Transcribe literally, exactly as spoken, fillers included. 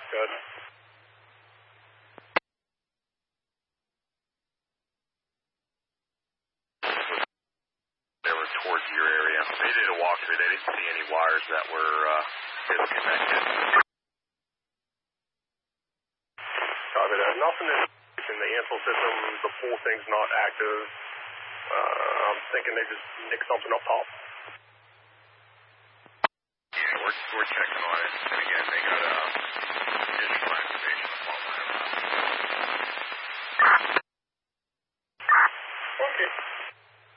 Good. They were towards your area. They did a walkthrough. They didn't see any wires that were uh, disconnected. Copy that. Nothing in the info system. The full thing's not active. Uh, I'm thinking they just nicked something up top. Yeah, we're, we're checking on it. And again, they got uh, additional activation of